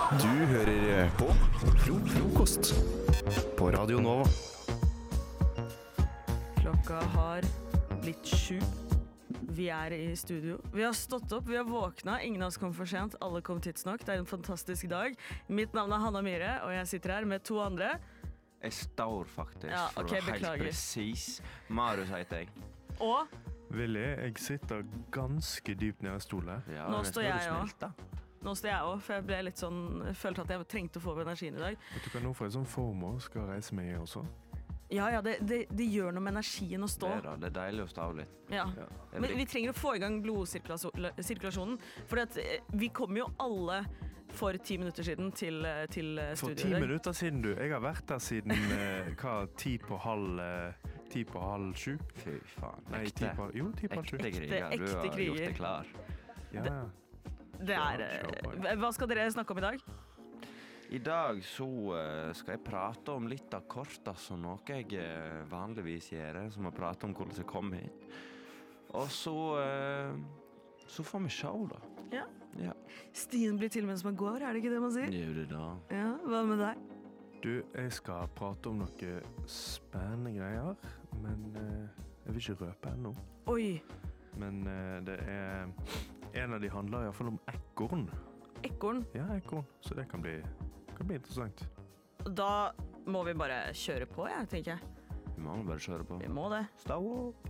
Du hører på Frokost på Radio Nova. Klokka har blitt 7. Vi i studio. Vi har stått opp, vi har våkna. Ingen av oss kom for sent, alle kom tidsnok. Det en fantastisk dag. Mitt navn Hanna Myhre, og jeg sitter her med 2 andre. Jeg står faktisk, Ja, ok, for å være helt beklager. presis. Marius heter jeg. Og Willy, jeg sitter ganske dypt nede i stolen. Ja, Nå nesten står burde jeg også. smelte. nå står jeg også, for jeg ble litt sånn, jeg følte at jeg trengte å få energien I dag. Vet du hva, nå får jeg sånn form og skal reise meg jeg også. Ja, det gjør noe med energien å stå. Det er deilig å stå av litt. Ja. Det Men blir- vi trenger å få I gang blodsirkulasjonen, for at vi kom jo alle for 10 minutter siden til For studio 10 I dag. minutter siden du. Jeg har vært der siden, 10 på halv 7? Fy faen. Nei, 10 på halv 7. Ekte kriger. Du ekte har kriger. gjort det klar. Ja. Det hva skal dere snakke om I dag? I dag så skal jeg prate om litt av korta som noe jeg vanligvis gjør, som å prate om hvordan jeg kom hit. Og så får vi show da. Ja. Ja. Stien blir til mens man går, det ikke det man sier? Gjør det da. Ja, hva med deg? Du, jeg skal prate om noe spennende greier, men jeg vil ikke røpe ennå. Oi, Men det en av de handler I hvert fall om ekorn. ekorn. Ja, ekorn. Så det kan bli interessant. Da må vi bare kjøre på, tenker jeg. Vi må bare kjøre på. Vi må det. Stå opp.